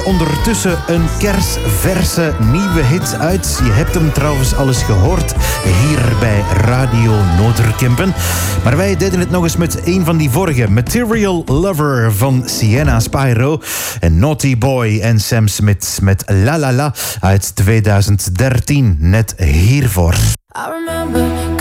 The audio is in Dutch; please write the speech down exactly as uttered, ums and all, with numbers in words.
ondertussen een kersverse nieuwe hit uit. Je hebt hem trouwens al eens gehoord hier bij Radio Noorderkempen. Maar wij deden het nog eens met een van die vorige. Material Lover van Sienna Spyro. En Naughty Boy en Sam Smith met La La La uit tweeduizend dertien. Net hiervoor. I remember